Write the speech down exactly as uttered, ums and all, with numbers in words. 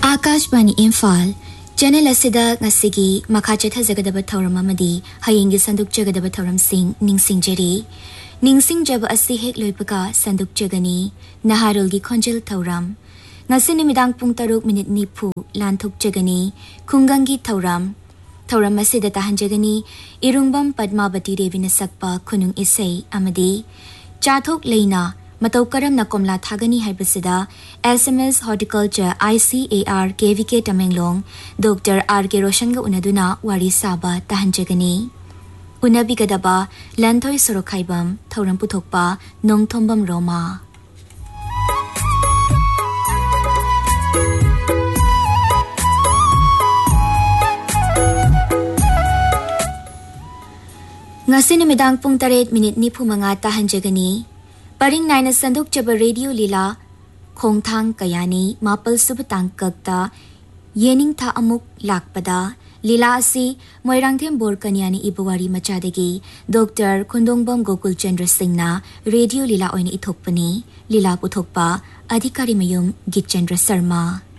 Akashvani Imphal channel असिदा ngасigi makha chathajagadaba thauram amadi hayingi sandukjagada thauram sing ningsingjari ningsingjaba asi hek loipaga sandukjagani naharulgi khonjil thauram ngasi nimidang pung taruk minute nipu lanthukjagani khungangi thauram thauram asida tahanjagani irungbam padmavati devina sakpa khunung isai amadi chathok leina matau karamna komla thagani haibasida S M S Horticulture I C A R K V K Tamenglong Doctor R K Roshan ga unaduna wari saba tahanjagani unabigadaba lanthoi sorokhaibam thauram puthokpa nongthombam roma ngasi nimidang pung taret minute ni phumanga tahanjagani Paring naina sanduk jaba radio lila khongthang kayani mapal subtang kakta yening tha amuk lakpada lila asi moirangthem bor kanyani ibuwari machadegi Doctor Khundongbam Gokul Chandra Singh na radio lila oina ithokpani lila puthokpa adhikari mayum Git Chandra Sharma